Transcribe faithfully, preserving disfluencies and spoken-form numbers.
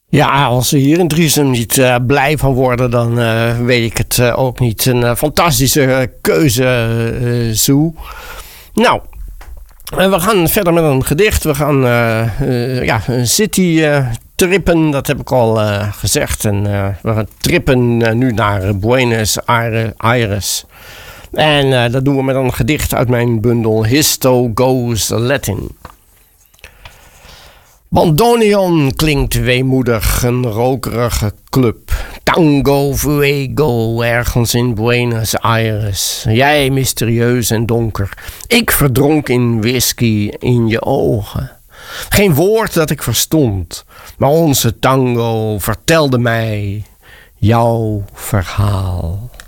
Ja, als ze hier in Driesem niet uh, blij van worden, dan uh, weet ik het uh, ook niet. Een uh, fantastische keuze, uh, Sue. Nou, uh, we gaan verder met een gedicht. We gaan uh, uh, ja, een city uh, trippen, dat heb ik al uh, gezegd. En uh, we gaan trippen uh, nu naar Buenos Aires. En uh, dat doen we met een gedicht uit mijn bundel Histo Goes Latin. Bandoneon klinkt weemoedig, een rokerige club. Tango fuego, ergens in Buenos Aires. Jij mysterieus en donker. Ik verdronk in whisky in je ogen. Geen woord dat ik verstond, maar onze tango vertelde mij jouw verhaal.